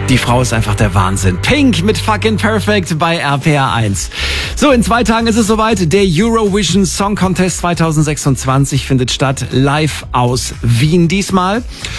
Die Frau ist einfach der Wahnsinn. Pink mit Fucking Perfect bei RPR 1. So, in 2 Tagen ist es soweit. Der Eurovision Song Contest 2026 findet statt, live aus Wien diesmal.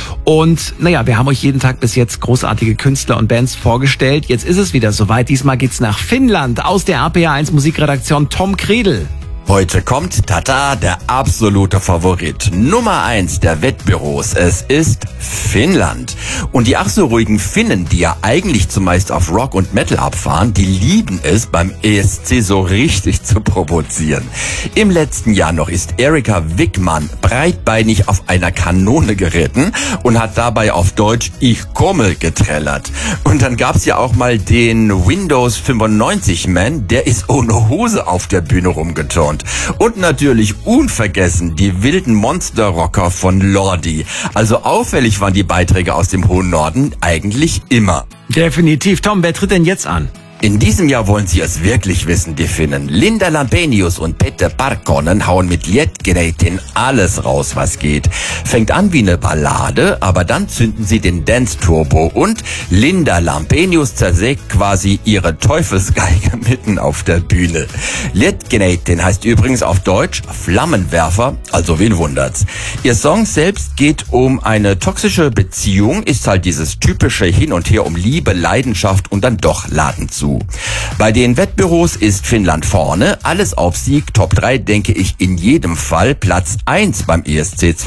Und naja, wir haben euch jeden Tag bis jetzt großartige Künstler und Bands vorgestellt. Jetzt ist es wieder soweit. Diesmal geht's nach Finnland. Aus der RPR 1 Musikredaktion Tom Kredel. Heute kommt Tata, der absolute Favorit. Nummer 1 der Wettbüros. Es ist Finnland. Und die ach so ruhigen Finnen, die ja eigentlich zumeist auf Rock und Metal abfahren, die lieben es, beim ESC so richtig zu provozieren. Im letzten Jahr noch ist Erika Wickman breitbeinig auf einer Kanone geritten und hat dabei auf Deutsch Ich komme getrellert. Und dann gab's ja auch mal den Windows 95 Man, der ist ohne Hose auf der Bühne rumgeturnt. Und natürlich unvergessen die wilden Monsterrocker von Lordi. Also auffällig waren die Beiträge aus dem hohen Norden eigentlich immer. Definitiv. Tom, wer tritt denn jetzt an? In diesem Jahr wollen sie es wirklich wissen, die Finnen. Linda Lampenius und Peter Parkkonen hauen mit Liedgeräten alles raus, was geht. Fängt an wie eine Ballade, aber dann zünden sie den Dance-Turbo und Linda Lampenius zersägt quasi ihre Teufelsgeige mitten auf der Bühne. Liedgeräten heißt übrigens auf Deutsch Flammenwerfer, also wen wundert's. Ihr Song selbst geht um eine toxische Beziehung, ist halt dieses typische Hin und Her um Liebe, Leidenschaft und dann doch Laden zu. Bei den Wettbüros ist Finnland vorne, alles auf Sieg, Top 3 denke ich in jedem Fall. Platz 1 beim ESC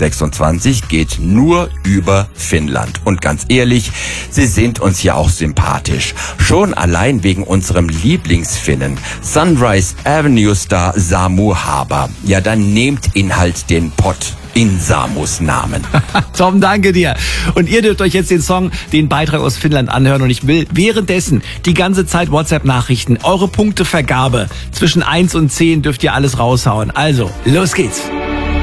2026 geht nur über Finnland. Und ganz ehrlich, sie sind uns ja auch sympathisch. Schon allein wegen unserem Lieblingsfinnen, Sunrise Avenue Star Samu Haber. Ja, dann nehmt ihn halt den Pott. In Samus Namen. Tom, danke dir. Und ihr dürft euch jetzt den Beitrag aus Finnland anhören. Und ich will währenddessen die ganze Zeit WhatsApp-Nachrichten, eure Punktevergabe zwischen 1 und 10 dürft ihr alles raushauen. Also, los geht's.